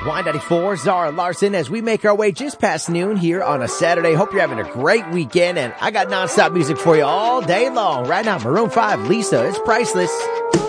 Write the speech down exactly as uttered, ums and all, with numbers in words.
Y ninety-four, Zara Larson, as we make our way just past noon here on a Saturday. Hope you're having a great weekend, and I got nonstop music for you all day long. Right now, Maroon five, Lisa, it's priceless.